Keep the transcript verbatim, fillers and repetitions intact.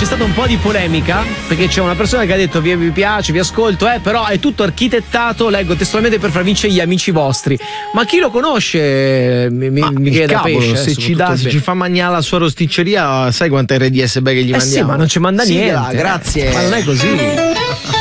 c'è stata un po' di polemica perché c'è una persona che ha detto vi, vi piace, vi ascolto, eh, però è tutto architettato, leggo testualmente, per far vincere gli amici vostri. Ma chi lo conosce? Mi, mi, mi chiede cavolo, pesce. Se ci dà, se ci fa mangiare la sua rosticceria, sai quante R D S B che gli eh mandiamo? Sì, ma non ci manda sì, niente. Grazie. Ma non è così.